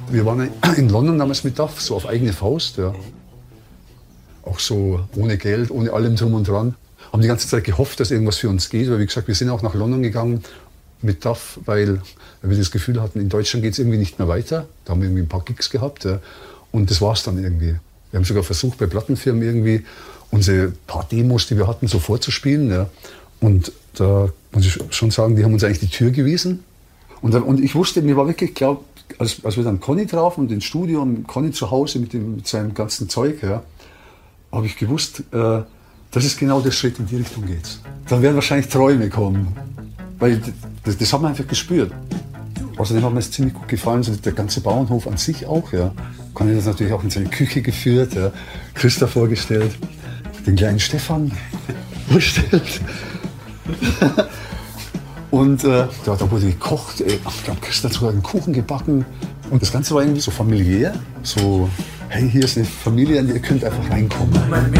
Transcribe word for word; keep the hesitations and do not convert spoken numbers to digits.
Wir waren in London damals mit D A F, so auf eigene Faust. Ja. Auch so ohne Geld, ohne allem drum und dran. Haben die ganze Zeit gehofft, dass irgendwas für uns geht. Weil wie gesagt, wir sind auch nach London gegangen mit D A F, weil wir das Gefühl hatten, in Deutschland geht es irgendwie nicht mehr weiter. Da haben wir irgendwie ein paar Gigs gehabt. Ja. Und das war es dann irgendwie. Wir haben sogar versucht, bei Plattenfirmen irgendwie unsere paar Demos, die wir hatten, so vorzuspielen. Ja. Und da muss ich schon sagen, die haben uns eigentlich die Tür gewiesen. Und, und ich wusste, mir war wirklich klar, als, als wir dann Conny trafen und ins Studio und Conny zu Hause mit, dem, mit seinem ganzen Zeug, ja, habe ich gewusst, äh, das ist genau der Schritt, in die Richtung geht. Dann werden wahrscheinlich Träume kommen. Weil das, das hat man einfach gespürt. Außerdem hat mir es ziemlich gut gefallen, so der ganze Bauernhof an sich auch. Ja. Conny hat das natürlich auch in seine Küche geführt, ja. Christa vorgestellt, den kleinen Stefan vorgestellt. Und äh, da, da wurde gekocht, ich glaube, Christa hat sogar einen Kuchen gebacken. Und das Ganze war irgendwie so familiär, so, hey, hier ist eine Familie, in die ihr könnt einfach reinkommen.